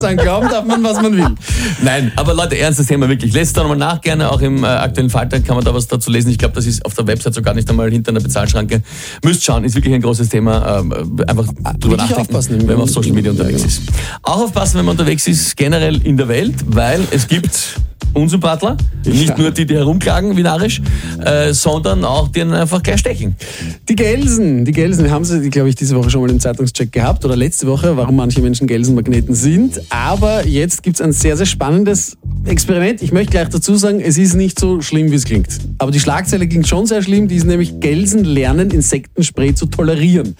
Dann glauben darf man, was man will. Nein, aber Leute, ernstes Thema wirklich. Lest da nochmal nach, gerne auch im aktuellen Falter kann man da was dazu lesen. Ich glaube, das ist auf der Website sogar nicht einmal hinter einer Bezahlschranke. Müsst schauen, ist wirklich ein großes Thema. Einfach drüber nachdenken, wenn man auf Social Media unterwegs ist. Auch aufpassen, wenn man unterwegs ist, generell in der Welt, weil es gibt Unsympathler, nicht nur die herumklagen wie narrisch, sondern auch die einfach gleich stechen. Die Gelsen, wir haben sie, glaube ich, diese Woche schon mal im Zeitungscheck gehabt oder letzte Woche, warum manche Menschen Gelsenmagneten sind. Aber jetzt gibt es ein sehr, sehr spannendes Experiment. Ich möchte gleich dazu sagen, es ist nicht so schlimm, wie es klingt. Aber die Schlagzeile klingt schon sehr schlimm, die ist nämlich: Gelsen lernen Insektenspray zu tolerieren.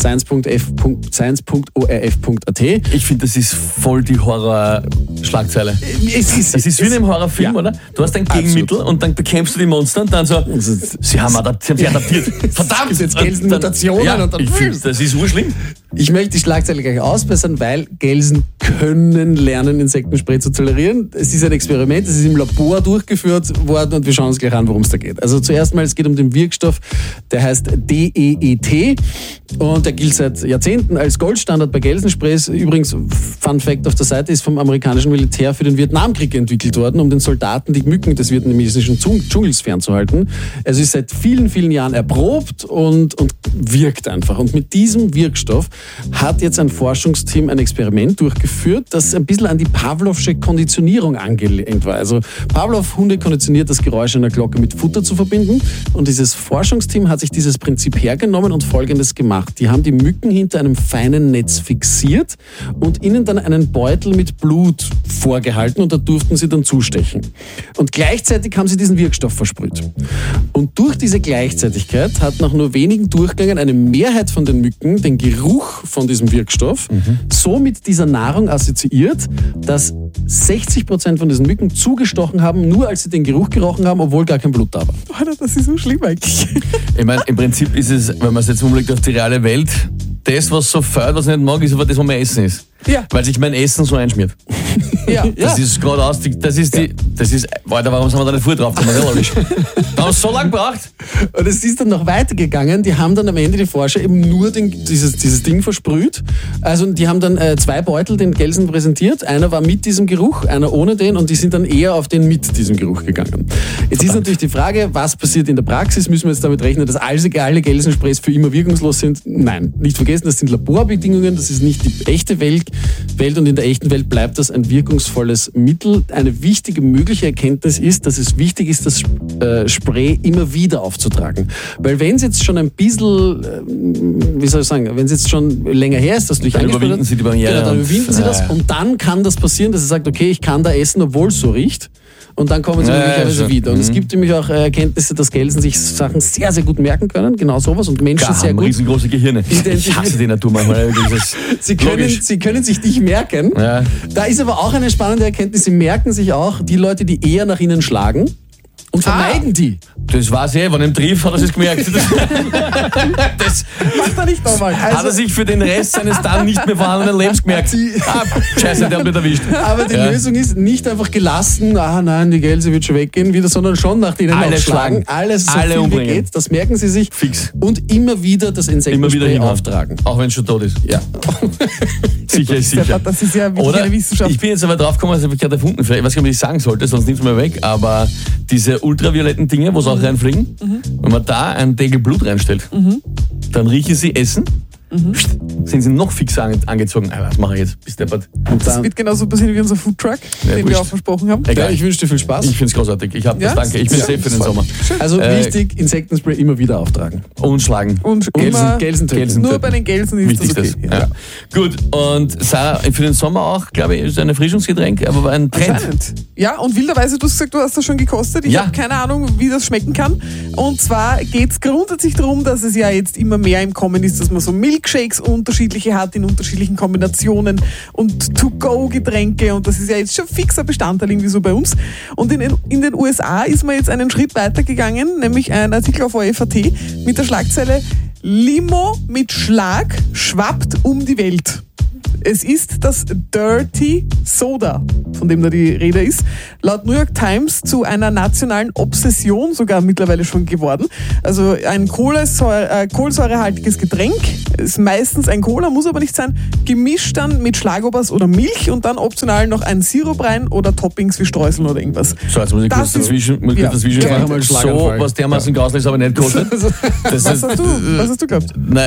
Science.orf.at. Ich finde, das ist voll die Horror-Schlagzeile. Das ist wie in einem Horrorfilm, oder? Du hast ein Gegenmittel und dann bekämpfst du die Monster und dann so, sie haben sich adaptiert. Verdammt! Es gibt jetzt Gelsenmutationen und dann... Ich finde, das ist urschlimm. Ich möchte die Schlagzeile gleich ausbessern, weil Gelsen können lernen, Insektenspray zu tolerieren. Es ist ein Experiment, es ist im Labor durchgeführt worden und wir schauen uns gleich an, worum es da geht. Also zuerst mal, es geht um den Wirkstoff, der heißt DEET und der gilt seit Jahrzehnten als Goldstandard bei Gelsensprays. Übrigens, Fun Fact auf der Seite, ist vom amerikanischen Militär für den Vietnamkrieg entwickelt worden, um den Soldaten die Mücken des vietnamesischen Dschungels fernzuhalten. Es ist seit vielen, vielen Jahren erprobt und wirkt einfach. Und mit diesem Wirkstoff hat jetzt ein Forschungsteam ein Experiment durchgeführt, das ein bisschen an die Pavlovsche Konditionierung angelehnt war. Also Pavlov-Hunde konditioniert, das Geräusch einer Glocke mit Futter zu verbinden. Und dieses Forschungsteam hat sich dieses Prinzip hergenommen und Folgendes gemacht. Die haben die Mücken hinter einem feinen Netz fixiert und ihnen dann einen Beutel mit Blut vorgehalten und da durften sie dann zustechen. Und gleichzeitig haben sie diesen Wirkstoff versprüht. Und durch diese Gleichzeitigkeit hat nach nur wenigen Durchgängen eine Mehrheit von den Mücken den Geruch von diesem Wirkstoff so mit dieser Nahrung assoziiert, dass 60% von diesen Mücken zugestochen haben, nur als sie den Geruch gerochen haben, obwohl gar kein Blut da war. Alter, das ist so schlimm eigentlich. Ich meine, im Prinzip ist es, wenn man es jetzt umlegt auf die reale Welt, das, was so fällt, was ich nicht mag, ist aber das, was mein Essen ist. Ja. Weil sich mein Essen so einschmiert. Ja. Das ist geradeaus, Alter, warum sind wir da nicht früher drauf gekommen? Da haben wir so lange gebraucht. Und es ist dann noch weitergegangen. Die haben dann am Ende, die Forscher, eben nur dieses Ding versprüht. Also die haben dann 2 Beutel den Gelsen präsentiert. Einer war mit diesem Geruch, einer ohne den und die sind dann eher auf den mit diesem Geruch gegangen. Jetzt ist natürlich die Frage, was passiert in der Praxis? Müssen wir jetzt damit rechnen, dass alle Gelsensprays für immer wirkungslos sind? Nein, nicht vergessen, das sind Laborbedingungen, das ist nicht die echte Welt und in der echten Welt bleibt das ein wirkungsvolles Mittel. Eine wichtige mögliche Erkenntnis ist, dass es wichtig ist, das Spray immer wieder aufzutragen. Weil wenn es jetzt schon ein bisschen, wenn es jetzt schon länger her ist, dass du dich dann überwinden sie die Barriere. Genau, dann überwinden sie das und dann kann das passieren, dass er sagt, okay, ich kann da essen, obwohl es so riecht. Und dann kommen sie möglicherweise wieder. Und es gibt nämlich auch Erkenntnisse, dass Gelsen sich Sachen sehr, sehr gut merken können. Genau sowas. Und Menschen sehr gut. Riesengroße Gehirne. Ich hasse die Natur manchmal. Sie können sich nicht merken. Ja. Da ist aber auch eine spannende Erkenntnis. Sie merken sich auch die Leute, die eher nach ihnen schlagen. Und vermeiden die. Das war's wenn er im Triff hat er es gemerkt. Das macht er nicht nochmal. Also, hat er sich für den Rest seines dann nicht mehr vorhandenen Lebens gemerkt. Scheiße, der hat mich erwischt. Aber die Lösung ist nicht einfach gelassen, nein, die Gelse wird schon weggehen wieder, sondern schon nach denen aufschlagen. Alles so alle viel umbringen. wie geht. Das merken sie sich. Fix. Und immer wieder das Insektenspray auftragen. Auch wenn es schon tot ist. Ja. Sicher. Das ist ja wirklich eine Wissenschaft. Ich bin jetzt aber drauf gekommen, das habe ich gerade erfunden. Vielleicht, ich weiß nicht, ob ich sagen sollte, sonst nimm's mir weg, aber diese ultravioletten Dinge, wo sie auch reinfliegen, wenn man da einen Deckel Blut reinstellt, dann riechen sie Essen, sind sie noch fixer angezogen. Was mache ich jetzt? Bis deppert. Das wird genauso passieren wie unser Foodtruck, den wir auch versprochen haben. Ja, ich wünsche dir viel Spaß. Ich finde es großartig. Ich habe das, danke. Ich bin safe für den Sommer. Also wichtig, Insektenspray immer wieder auftragen. Und schlagen. Und Gelsen töten. Nur bei den Gelsen ist das okay. Ja. Gut, und Sarah, für den Sommer auch, glaube ich, ist ein Erfrischungsgetränk, aber ein Trend. Ja, und wilderweise, du hast gesagt, du hast das schon gekostet. Ich habe keine Ahnung, wie das schmecken kann. Und zwar geht es grundsätzlich darum, dass es ja jetzt immer mehr im Kommen ist, dass man so Milkshakes unterschiedliche hat in unterschiedlichen Kombinationen und To-Go-Getränke und das ist ja jetzt schon fixer Bestandteil irgendwie so bei uns. Und in den USA ist man jetzt einen Schritt weiter gegangen, nämlich ein Artikel auf ORF.at mit der Schlagzeile Limo mit Schlag schwappt um die Welt. Es ist das Dirty Soda. von dem da die Rede ist, laut New York Times zu einer nationalen Obsession sogar mittlerweile schon geworden. Also ein kohlensäurehaltiges Getränk, ist meistens ein Cola, muss aber nicht sein, gemischt dann mit Schlagobers oder Milch und dann optional noch ein Sirup rein oder Toppings wie Streuseln oder irgendwas. So, jetzt muss ich kurz dazwischen machen. So, was dermaßen grauslich ist, aber nicht kostet. Was hast du geglaubt? Nein,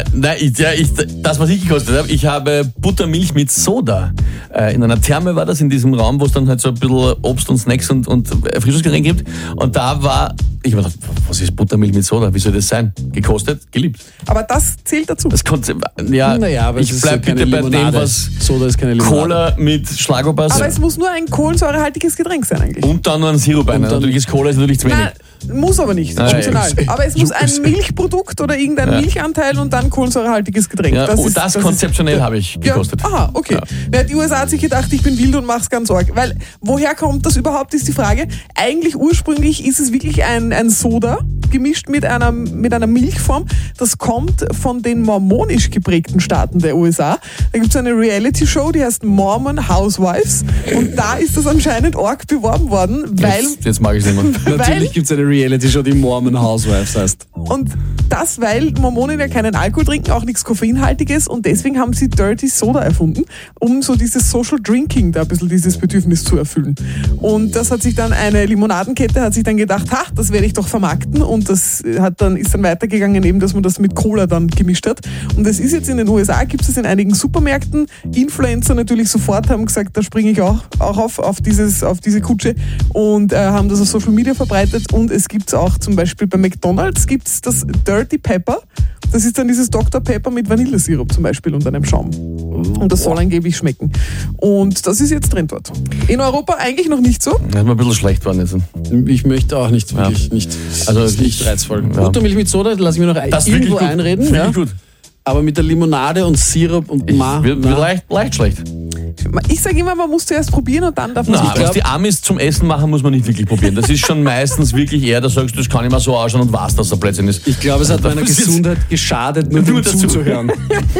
das, was ich gekostet habe, ich habe Buttermilch mit Soda. In einer Therme war das, in diesem Raum, wo es dann halt so ein bisschen Obst und Snacks und Erfrischungsgetränk gibt. Und da war, ich habe gedacht, was ist Buttermilch mit Soda? Wie soll das sein? Gekostet, geliebt. Aber das zählt dazu. Das Konzept, aber ich bleibe bitte bei dem, was Soda ist keine Limonade. Cola mit Schlagobers. Aber es muss nur ein kohlensäurehaltiges Getränk sein eigentlich. Und dann noch ein Sirup rein. Natürlich ist Cola natürlich zu wenig. Nein, muss aber nicht, optional. Aber es muss ein Milchprodukt oder irgendein Milchanteil und dann kohlensäurehaltiges Getränk. Ja, das konzeptionell habe ich gekostet. Ja, aha, okay. Ja. Die USA hat sich gedacht, ich bin wild und mach's ganz arg. Weil, woher kommt das überhaupt, ist die Frage. Eigentlich ursprünglich ist es wirklich ein Soda, gemischt mit einer Milchform. Das kommt von den mormonisch geprägten Staaten der USA. Da gibt es eine Reality-Show, die heißt Mormon Housewives. Und da ist das anscheinend arg beworben worden, weil... Jetzt mag ich es nicht mehr. Natürlich gibt es eine Reality-Show, die Mormon Housewives heißt. Und das, weil Mormonen ja keinen Alkohol trinken, auch nichts Koffeinhaltiges, und deswegen haben sie Dirty Soda erfunden, um so dieses Social Drinking, da ein bisschen dieses Bedürfnis zu erfüllen. Und das hat sich dann eine Limonadenkette hat sich dann gedacht, das werde ich doch vermarkten, und das ist dann weitergegangen, eben, dass man das mit Cola dann gemischt hat. Und es ist jetzt in den USA, gibt es in einigen Supermärkten. Influencer natürlich sofort haben gesagt, da springe ich auch auf diese Kutsche, und haben das auf Social Media verbreitet. Und es gibt es auch zum Beispiel bei McDonald's gibt es das Dirty Pepper. Das ist dann dieses Dr. Pepper mit Vanillesirup zum Beispiel und einem Schaum. Und das soll angeblich schmecken. Und das ist jetzt Trend dort. In Europa eigentlich noch nicht so. Das ist mir ein bisschen schlecht worden jetzt. Ich möchte auch nicht wirklich, also nicht reizvoll. Ja. Buttermilch mit Soda, lass ich mir noch irgendwo einreden. Ja. Gut. Aber mit der Limonade und Sirup und leicht schlecht. Ich sage immer, man muss zuerst probieren und dann darf man sich. Was die Amis zum Essen machen, muss man nicht wirklich probieren. Das ist schon meistens wirklich eher, da sagst du, das kann ich mal so ausschauen und was das da Blödsinn ist. Ich glaube, es hat meiner Gesundheit geschadet, nur dem zuzuhören.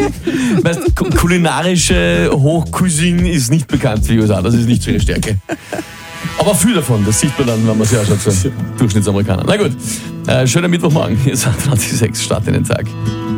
Weißt, kulinarische Hochcuisine ist nicht bekannt für die USA, das ist nicht so ihre Stärke. Aber viel davon, das sieht man dann, wenn man sich anschaut, so Durchschnittsamerikaner. Na gut, schöner Mittwochmorgen, hier ist 20:06, Start in den Tag.